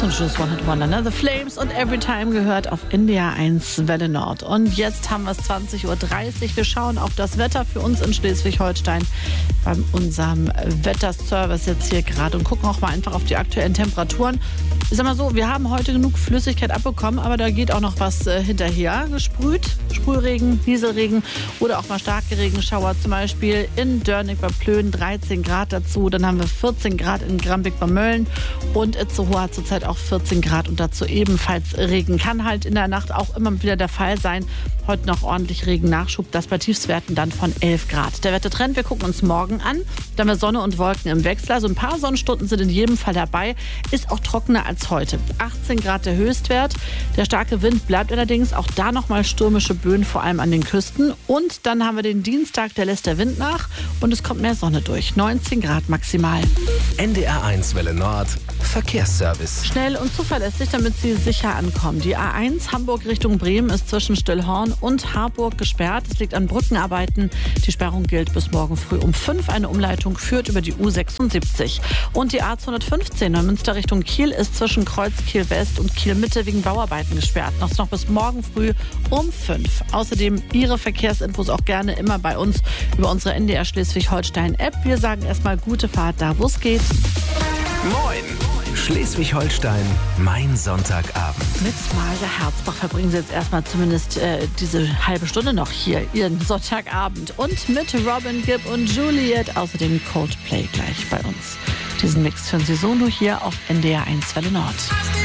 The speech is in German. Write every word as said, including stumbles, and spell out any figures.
und Just Wanted One Another Flames und Everytime gehört auf N D R eins Welle Nord. Und jetzt haben wir es zwanzig Uhr dreißig. Wir schauen auf das Wetter für uns in Schleswig-Holstein bei unserem Wetterservice jetzt hier gerade und gucken auch mal einfach auf die aktuellen Temperaturen. Ich sag mal so, wir haben heute genug Flüssigkeit abbekommen, aber da geht auch noch was äh, hinterher. Gesprüht, Sprühregen, Nieselregen oder auch mal starke Regenschauer, zum Beispiel in Dörnig bei Plön dreizehn Grad dazu. Dann haben wir vierzehn Grad in Grambeck bei Mölln und Itzehoe hat zurzeit auch vierzehn Grad und dazu ebenfalls Regen. Kann halt in der Nacht auch immer wieder der Fall sein. Heute noch ordentlich Regennachschub, das bei Tiefstwerten dann von elf Grad. Der Wettertrend, wir gucken uns morgen an. Da haben wir Sonne und Wolken im Wechsel. Also ein paar Sonnenstunden sind in jedem Fall dabei. Ist auch trockener als heute. achtzehn Grad der Höchstwert. Der starke Wind bleibt allerdings. Auch da nochmal stürmische Böen, vor allem an den Küsten. Und dann haben wir den Dienstag, der lässt der Wind nach. Und es kommt mehr Sonne durch. neunzehn Grad maximal. N D R eins Welle Nord. Verkehrsservice. Schnell und zuverlässig, damit Sie sicher ankommen. Die A eins Hamburg Richtung Bremen ist zwischen Stillhorn und Harburg gesperrt. Es liegt an Brückenarbeiten. Die Sperrung gilt bis morgen früh um fünf. Eine Umleitung führt über die U sechsundsiebzig. Und die A zweihundertfünfzehn Neumünster Richtung Kiel ist zwischen Kreuz Kiel West und Kiel Mitte wegen Bauarbeiten gesperrt. Noch, noch bis morgen früh um fünf. Außerdem Ihre Verkehrsinfos auch gerne immer bei uns über unsere N D R Schleswig-Holstein App. Wir sagen erstmal gute Fahrt da, wo es geht. Moin! Schleswig-Holstein, mein Sonntagabend. Mit Maja Herzbach verbringen Sie jetzt erstmal zumindest äh, diese halbe Stunde noch hier, Ihren Sonntagabend. Und mit Robin Gibb und Juliet, außerdem Coldplay gleich bei uns. Diesen Mix hören Sie so nur hier auf N D R eins Welle Nord.